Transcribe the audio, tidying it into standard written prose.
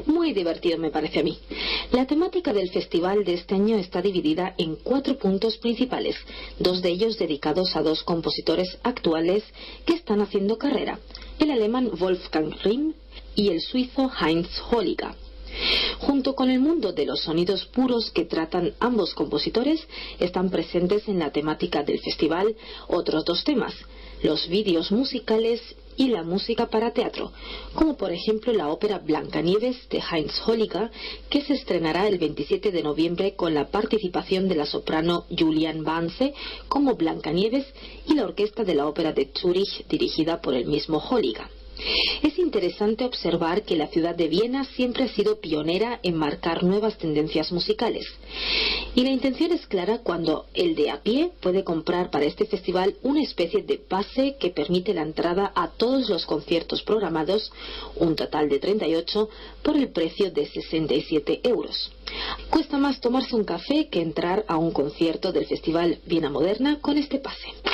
Muy divertido me parece a mí. La temática del festival de este año está dividida en 4 puntos principales, 2 de ellos dedicados a 2 compositores actuales que están haciendo carrera, el alemán Wolfgang Rihm y el suizo Heinz Holliger. Junto con el mundo de los sonidos puros que tratan ambos compositores, están presentes en la temática del festival otros 2 temas, los vídeos musicales y la música para teatro, como por ejemplo la ópera Blancanieves de Heinz Holliger, que se estrenará el 27 de noviembre con la participación de la soprano Julian Banse como Blancanieves y la orquesta de la ópera de Zúrich dirigida por el mismo Holliger. Es interesante observar que la ciudad de Viena siempre ha sido pionera en marcar nuevas tendencias musicales. Y la intención es clara cuando el de a pie puede comprar para este festival una especie de pase que permite la entrada a todos los conciertos programados, un total de 38, por el precio de 67 euros. Cuesta más tomarse un café que entrar a un concierto del Festival Viena Moderna con este pase.